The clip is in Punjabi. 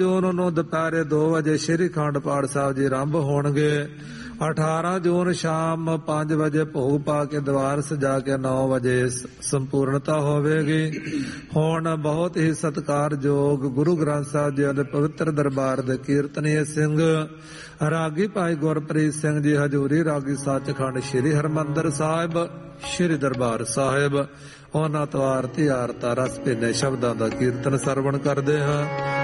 ਜੂਨ ਨੂੰ ਦੁਪਹਿਰੇ 2 ਵਜੇ ਸ਼੍ਰੀ ਅਖੰਡ ਪਾਠ ਸਾਹਿਬ ਜੀ ਆਰੰਭ ਹੋਣਗੇ। 18 ਜੂਨ ਸ਼ਾਮ 5 ਵਜੇ ਭੋਗ ਪਾ ਕੇ ਦੀਵਾਰ ਸਜਾ ਕੇ 9 ਵਜੇ ਸੰਪੂਰਨਤਾ ਹੋਵੇਗੀ। ਹੁਣ ਬਹੁਤ ਹੀ ਸਤਿਕਾਰਯੋਗ ਗੁਰੂ ਗ੍ਰੰਥ ਸਾਹਿਬ ਜੀ ਦੇ ਪਵਿੱਤਰ ਦਰਬਾਰ ਦੇ ਕੀਰਤਨੀਏ ਸਿੰਘ ਰਾਗੀ ਭਾਈ ਗੁਰਪ੍ਰੀਤ ਸਿੰਘ ਜੀ ਹਜ਼ੂਰੀ ਰਾਗੀ ਸੱਚਖੰਡ ਸ਼੍ਰੀ ਹਰਿਮੰਦਰ ਸਾਹਿਬ ਸ਼੍ਰੀ ਦਰਬਾਰ ਸਾਹਿਬ ਉਹਨਾਂ ਤੋਂ ਆਰਤੀ ਆਰਤਾ ਰਸ ਭਿੰਨੇ ਸ਼ਬਦਾਂ ਦਾ ਕੀਰਤਨ ਸਰਵਣ ਕਰਦੇ ਹਾਂ।